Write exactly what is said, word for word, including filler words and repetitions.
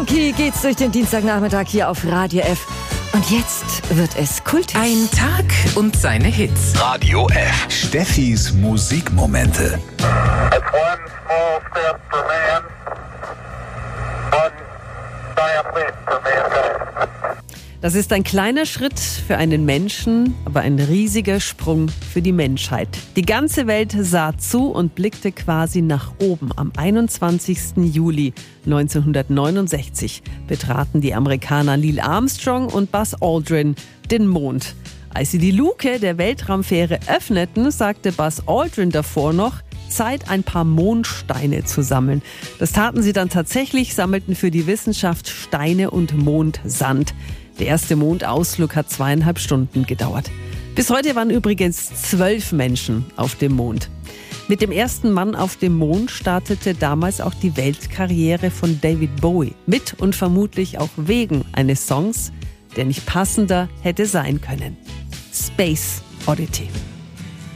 Funky geht's durch den Dienstagnachmittag hier auf Radio F. Und jetzt wird es kultisch. Ein Tag und seine Hits. Radio F. Steffis Musikmomente. It's one small step for man, one giant leap for mankind. Das ist ein kleiner Schritt für einen Menschen, aber ein riesiger Sprung für die Menschheit. Die ganze Welt sah zu und blickte quasi nach oben. Am einundzwanzigsten Juli neunzehnhundertneunundsechzig betraten die Amerikaner Neil Armstrong und Buzz Aldrin den Mond. Als sie die Luke der Weltraumfähre öffneten, sagte Buzz Aldrin davor noch: Zeit, ein paar Mondsteine zu sammeln. Das taten sie dann tatsächlich, sammelten für die Wissenschaft Steine und Mondsand. Der erste Mondausflug hat zweieinhalb Stunden gedauert. Bis heute waren übrigens zwölf Menschen auf dem Mond. Mit dem ersten Mann auf dem Mond startete damals auch die Weltkarriere von David Bowie. Mit und vermutlich auch wegen eines Songs, der nicht passender hätte sein können. Space Oddity.